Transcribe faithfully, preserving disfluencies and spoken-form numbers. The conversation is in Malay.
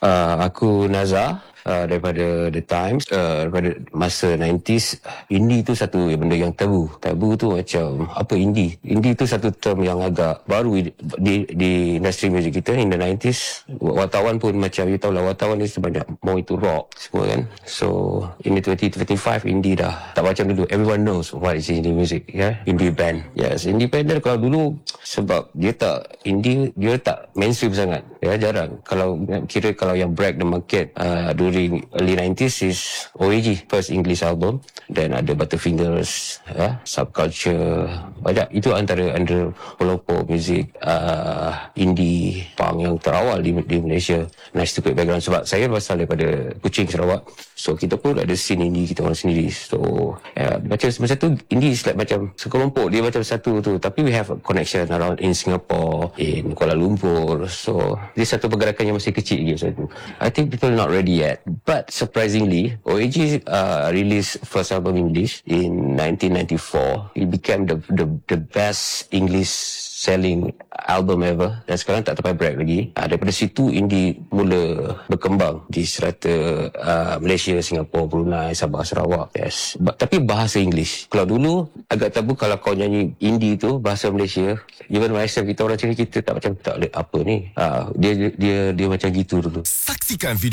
Uh, aku Nazar uh, daripada The Times. Uh, daripada masa nineties, indie tu satu benda yang tabu. Tabu tu macam apa indie? Indie tu satu term yang agak baru di di, di industri muzik kita in the nineties. Wartawan pun macam you tahu lah, wartawan ni sebanyak mau itu rock semua kan. So in the twenty twenty-five indie dah tak macam dulu. Everyone knows what is indie music, ya. Yeah? Indie band. Yes, independent kalau dulu sebab dia tak indie, dia tak mainstream sangat. Ya, jarang. Kalau kira kalau yang break the market uh, during early nineties is O A G, first English album. Then ada Butterfingers, ya, Subculture. Banyak. Itu antara under kelompok muzik uh, indie punk yang terawal di, di Malaysia. Nice to quick background sebab saya berasal daripada Kuching, Sarawak. So kita pun ada scene indie kita orang sendiri. So uh, macam macam tu indie is like macam sekelompok, dia macam satu tu, tapi we have a connection around in Singapore, in Kuala Lumpur. So dia satu pergerakan yang masih kecil lagi macam tu. I think people not ready yet. But surprisingly, O A G uh, released first album English in nineteen ninety-four. It became the the the best English selling album ever. Dan sekarang tak sampai break lagi. Uh, daripada situ indie mula berkembang di serata uh, Malaysia, Singapura, Brunei, Sabah, Sarawak. Yes. Ba- tapi bahasa English. Kalau dulu agak tabu kalau kau nyanyi indie tu bahasa Malaysia. Even myself, kita orang sini kita tak macam tak boleh apa ni. Uh, dia dia dia macam gitu dulu. Saksikan video